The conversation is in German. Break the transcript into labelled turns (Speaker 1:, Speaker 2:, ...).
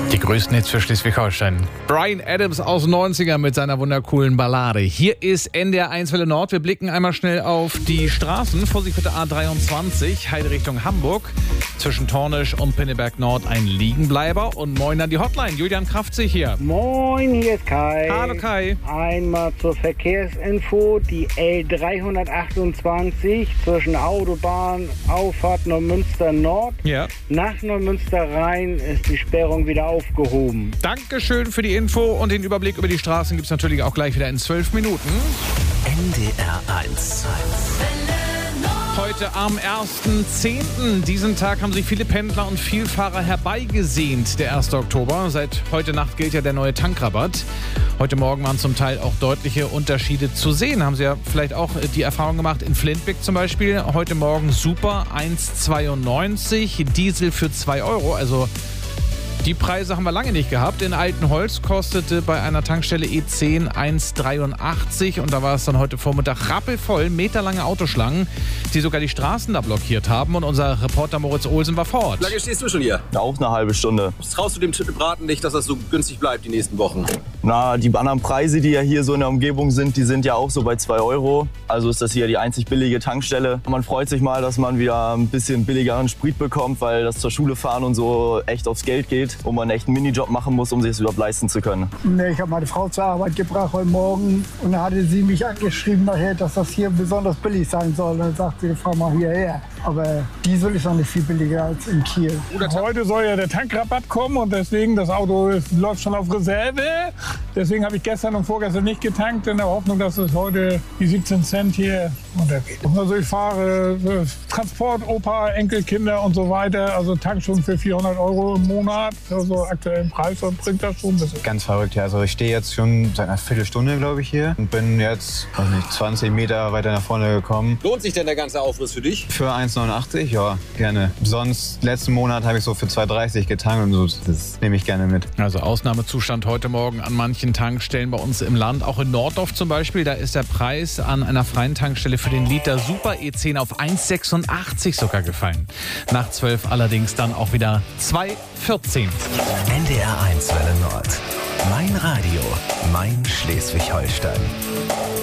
Speaker 1: Die größten Hits für Schleswig-Holstein. Bryan Adams aus den 90ern mit seiner wundercoolen Ballade. Hier ist NDR 1 Welle Nord. Wir blicken einmal schnell auf die Straßen. Vorsicht bitte A23, Heide Richtung Hamburg. Zwischen Tornisch und Pinneberg Nord ein Liegenbleiber. Und moin an die Hotline. Julian Kraftzig hier.
Speaker 2: Moin, hier ist Kai.
Speaker 1: Hallo Kai.
Speaker 2: Einmal zur Verkehrsinfo. Die L328 zwischen Autobahn, Auffahrt Neumünster Nord.
Speaker 1: Ja.
Speaker 2: Nach Neumünster rein ist die Sperrung wieder aufgehoben.
Speaker 1: Dankeschön für die Info und den Überblick über die Straßen gibt es natürlich auch gleich wieder in 12 Minuten.
Speaker 3: NDR 1.
Speaker 1: Heute am 1.10. Diesen Tag haben sich viele Pendler und Vielfahrer herbeigesehnt, der 1. Oktober. Seit heute Nacht gilt ja der neue Tankrabatt. Heute Morgen waren zum Teil auch deutliche Unterschiede zu sehen. Haben Sie ja vielleicht auch die Erfahrung gemacht in Flintbeck zum Beispiel. Heute Morgen super 1,92, Diesel für 2 Euro, also die Preise haben wir lange nicht gehabt. In Altenholz kostete bei einer Tankstelle E10 1,83 und da war es dann heute Vormittag rappelvoll, meterlange Autoschlangen, die sogar die Straßen da blockiert haben und unser Reporter Moritz Olsen war vor Ort.
Speaker 4: Wie lange stehst du schon hier?
Speaker 5: Ja, auch eine halbe Stunde.
Speaker 4: Traust du dem Braten nicht, dass das so günstig bleibt die nächsten Wochen?
Speaker 5: Na, die anderen Preise, die ja hier so in der Umgebung sind, die sind ja auch so bei 2 Euro. Also ist das hier die einzig billige Tankstelle. Man freut sich mal, dass man wieder ein bisschen billigeren Sprit bekommt, weil das zur Schule fahren und so echt aufs Geld geht und man echt einen Minijob machen muss, um sich das überhaupt leisten zu können.
Speaker 6: Nee, ich habe meine Frau zur Arbeit gebracht heute Morgen und da hatte sie mich angeschrieben nachher, dass das hier besonders billig sein soll. Dann sagte die Frau mal hierher. Aber Diesel ist noch nicht viel billiger als in Kiel.
Speaker 7: Heute soll ja der Tankrabatt kommen und deswegen, das Auto läuft schon auf Reserve. Deswegen habe ich gestern und vorgestern nicht getankt, in der Hoffnung, dass es heute die 17 Cent hier runtergeht. Also ich fahre Transport, Opa, Enkelkinder und so weiter. Also tank schon für 400 Euro im Monat. Also aktuellen Preis und bringt das schon ein bisschen.
Speaker 8: Ganz verrückt, ja. Also ich stehe jetzt schon seit einer Viertelstunde, glaube ich, hier. Und bin jetzt, 20 Meter weiter nach vorne gekommen.
Speaker 4: Lohnt sich denn der ganze Aufriss für dich?
Speaker 8: Für 1,89? Ja, gerne. Sonst, letzten Monat habe ich so für 2,30 getankt und so. Das nehme ich gerne mit.
Speaker 1: Also Ausnahmezustand heute Morgen an manchen Tankstellen bei uns im Land. Auch in Norddorf zum Beispiel, da ist der Preis an einer freien Tankstelle für den Liter Super E10 auf 1,86 sogar gefallen. Nach 12 allerdings dann auch wieder 2,14.
Speaker 3: NDR 1 Welle Nord. Mein Radio, mein Schleswig-Holstein.